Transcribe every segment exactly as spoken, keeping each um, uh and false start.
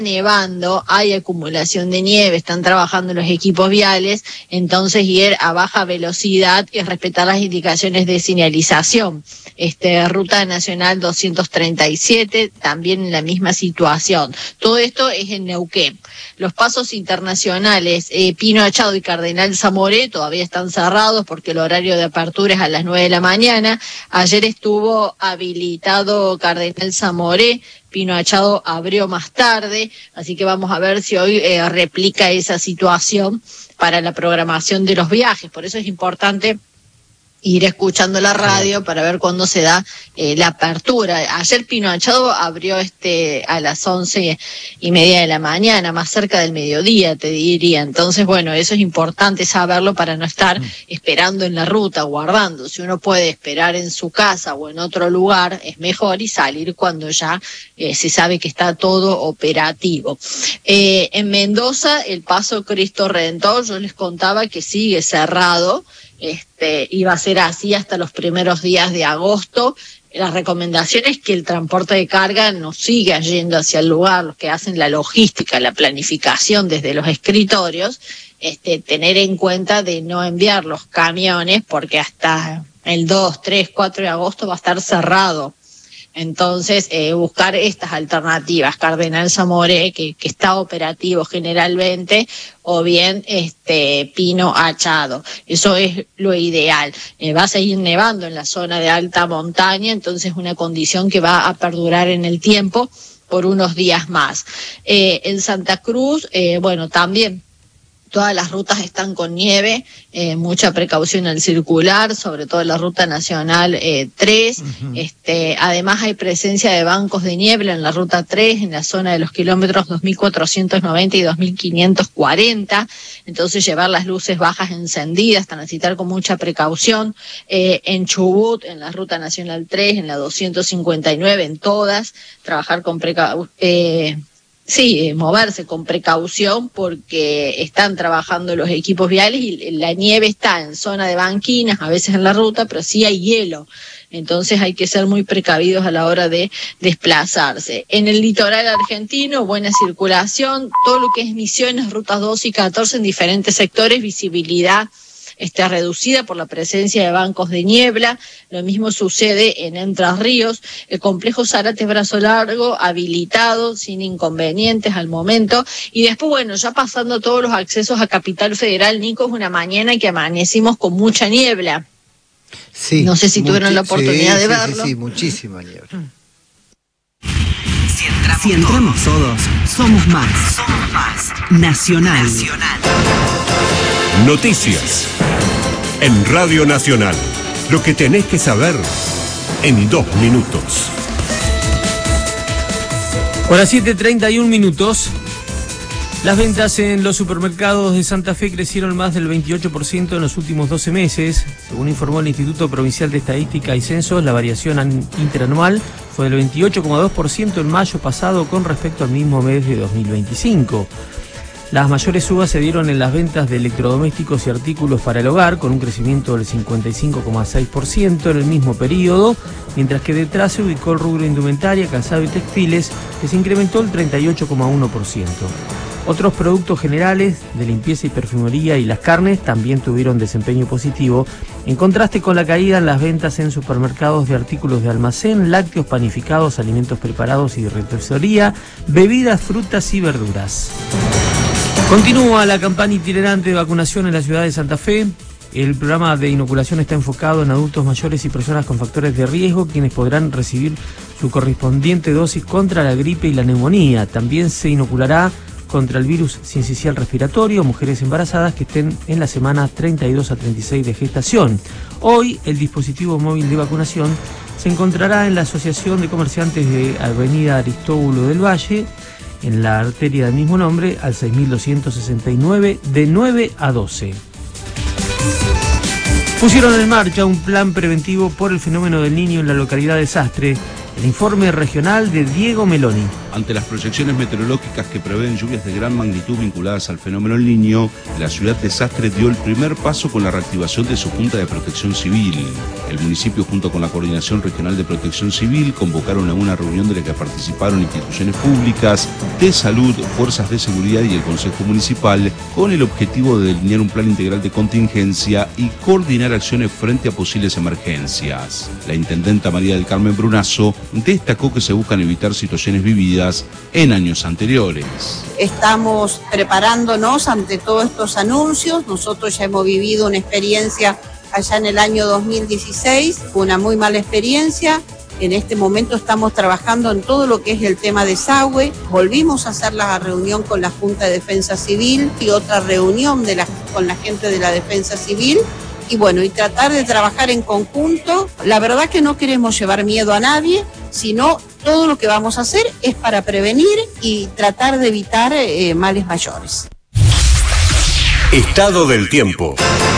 nevando, hay acumulación de nieve, están trabajando los equipos viales, entonces ir a baja velocidad y respetar las indicaciones de señalización. Este, Ruta Nacional doscientos treinta y siete, también en la misma situación. Todo esto es en Neuquén. Los pasos internacionales, eh, Pino Achado y Cardenal Zamoré todavía están cerrados porque el horario de apertura es a las nueve de la mañana. Ayer estuvo habilitado Cardenal Zamoré, Pino Achado abrió más tarde, así que vamos a ver si hoy eh, replica esa situación para la programación de los viajes. Por eso es importante ir escuchando la radio para ver cuándo se da eh, la apertura. Ayer Pino Achado abrió este a las once y media de la mañana, más cerca del mediodía, te diría. Entonces, bueno, eso es importante saberlo para no estar esperando en la ruta, guardando. Si uno puede esperar en su casa o en otro lugar, es mejor, y salir cuando ya eh, se sabe que está todo operativo. Eh, en Mendoza, el Paso Cristo Redentor, yo les contaba que sigue cerrado. Este, iba a ser así hasta los primeros días de agosto. La recomendación es que el transporte de carga no siga yendo hacia el lugar, los que hacen la logística, la planificación desde los escritorios, este, tener en cuenta de no enviar los camiones porque hasta el dos, tres, cuatro de agosto va a estar cerrado. Entonces, eh, buscar estas alternativas, Cardenal Zamoré, que, que está operativo generalmente, o bien este Pino Achado. Eso es lo ideal. Eh, va a seguir nevando en la zona de alta montaña, entonces una condición que va a perdurar en el tiempo por unos días más. Eh, en Santa Cruz, eh, bueno, también todas las rutas están con nieve, eh, mucha precaución al circular, sobre todo en la Ruta Nacional eh, tres. Uh-huh. Este, además hay presencia de bancos de niebla en la Ruta tres, en la zona de los kilómetros dos mil cuatrocientos noventa y dos mil quinientos cuarenta. Entonces llevar las luces bajas encendidas, transitar con mucha precaución. Eh, en Chubut, en la Ruta Nacional tres, en la doscientos cincuenta y nueve, en todas, trabajar con precaución. Eh, Sí, eh, moverse con precaución porque están trabajando los equipos viales y la nieve está en zona de banquinas, a veces en la ruta, pero sí hay hielo. Entonces hay que ser muy precavidos a la hora de desplazarse. En el litoral argentino, buena circulación, todo lo que es Misiones, rutas doce y catorce en diferentes sectores, visibilidad está reducida por la presencia de bancos de niebla. Lo mismo sucede en Entre Ríos, el complejo Zárate Brazo Largo habilitado sin inconvenientes al momento. Y después, bueno, ya pasando todos los accesos a Capital Federal, Nico, es una mañana que amanecimos con mucha niebla. Sí. No sé si tuvieron la oportunidad sí, de sí, verlo. Sí, sí, muchísima niebla. Si entramos, si entramos todos, somos más. Somos más. Nacional. Nacional. Noticias. En Radio Nacional. Lo que tenés que saber en dos minutos. Con las siete treinta y un minutos, las ventas en los supermercados de Santa Fe crecieron más del veintiocho por ciento en los últimos doce meses. Según informó el Instituto Provincial de Estadística y Censos, la variación interanual fue del veintiocho coma dos por ciento en mayo pasado con respecto al mismo mes de dos mil veinticinco. Las mayores subas se dieron en las ventas de electrodomésticos y artículos para el hogar, con un crecimiento del cincuenta y cinco coma seis por ciento en el mismo periodo, mientras que detrás se ubicó el rubro indumentaria, calzado y textiles, que se incrementó el treinta y ocho coma uno por ciento. Otros productos generales de limpieza y perfumería y las carnes también tuvieron desempeño positivo, en contraste con la caída en las ventas en supermercados de artículos de almacén, lácteos, panificados, alimentos preparados y de repostería, bebidas, frutas y verduras. Continúa la campaña itinerante de vacunación en la ciudad de Santa Fe. El programa de inoculación está enfocado en adultos mayores y personas con factores de riesgo, quienes podrán recibir su correspondiente dosis contra la gripe y la neumonía. También se inoculará contra el virus sincicial respiratorio, mujeres embarazadas que estén en la semana treinta y dos a treinta y seis de gestación. Hoy el dispositivo móvil de vacunación se encontrará en la Asociación de Comerciantes de Avenida Aristóbulo del Valle, en la arteria del mismo nombre, al seis mil doscientos sesenta y nueve, de nueve a doce. Pusieron en marcha un plan preventivo por el fenómeno del Niño en la localidad de Sastre. El informe regional de Diego Meloni. Ante las proyecciones meteorológicas que prevén lluvias de gran magnitud vinculadas al fenómeno El Niño, la ciudad de Sastre dio el primer paso con la reactivación de su Junta de Protección Civil. El municipio, junto con la Coordinación Regional de Protección Civil, convocaron a una reunión de la que participaron instituciones públicas, de salud, fuerzas de seguridad y el Consejo Municipal, con el objetivo de delinear un plan integral de contingencia y coordinar acciones frente a posibles emergencias. La intendenta María del Carmen Brunazo destacó que se buscan evitar situaciones vividas en años anteriores. Estamos preparándonos ante todos estos anuncios. Nosotros ya hemos vivido una experiencia allá en el año dos mil dieciséis, fue una muy mala experiencia. En este momento estamos trabajando en todo lo que es el tema de desagüe. Volvimos a hacer la reunión con la Junta de Defensa Civil y otra reunión de la, con la gente de la Defensa Civil. Y bueno, y tratar de trabajar en conjunto. La verdad que no queremos llevar miedo a nadie, sino todo lo que vamos a hacer es para prevenir y tratar de evitar eh, males mayores. Estado del tiempo.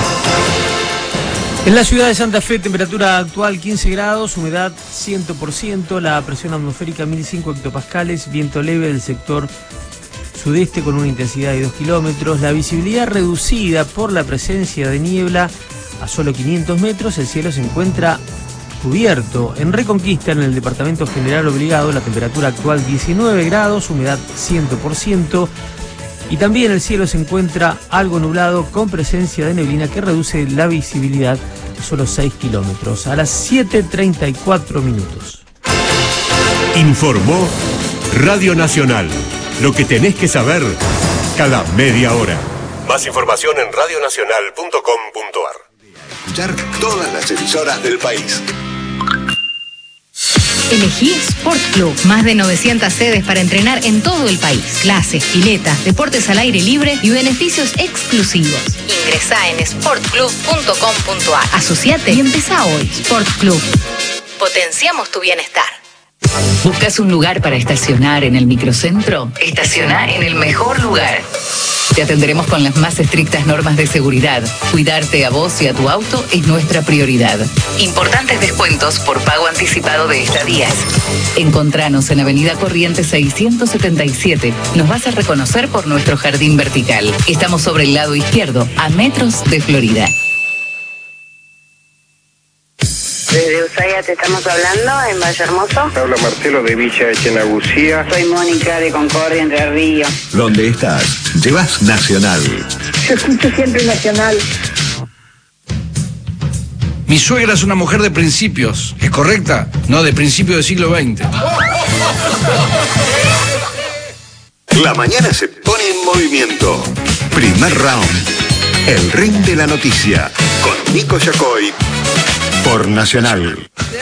En la ciudad de Santa Fe, temperatura actual quince grados, humedad cien por ciento, la presión atmosférica mil cinco hectopascales, viento leve del sector sudeste con una intensidad de dos kilómetros, la visibilidad reducida por la presencia de niebla a solo quinientos metros, el cielo se encuentra cubierto. En Reconquista, en el departamento General Obligado, la temperatura actual diecinueve grados, humedad cien por ciento. Y también el cielo se encuentra algo nublado con presencia de neblina que reduce la visibilidad a solo seis kilómetros. A las siete treinta y cuatro minutos. Informó Radio Nacional. Lo que tenés que saber cada media hora. Más información en radio nacional punto com punto a r. Escuchar todas las emisoras del país. Elegí Sport Club. Más de novecientas sedes para entrenar en todo el país. Clases, piletas, deportes al aire libre y beneficios exclusivos. Ingresá en sport club punto com punto a r. Asociate y empezá hoy. Sport Club. Potenciamos tu bienestar. ¿Buscas un lugar para estacionar en el microcentro? Estaciona en el mejor lugar. Te atenderemos con las más estrictas normas de seguridad. Cuidarte a vos y a tu auto es nuestra prioridad. Importantes descuentos por pago anticipado de estadías. Encontranos en Avenida Corrientes seiscientos setenta y siete. Nos vas a reconocer por nuestro jardín vertical. Estamos sobre el lado izquierdo, a metros de Florida. Desde Ushuaia te estamos hablando, en Valle Hermoso. Habla Marcelo de Villa Echenagucía. Soy Mónica de Concordia, Entre Ríos. ¿Dónde estás? Llevas Nacional. Yo escucho siempre Nacional. Mi suegra es una mujer de principios. ¿Es correcta? No, de principios del siglo veinte. La mañana se pone en movimiento. Primer round. El ring de la noticia. Con Nico Yacoy. Por Nacional.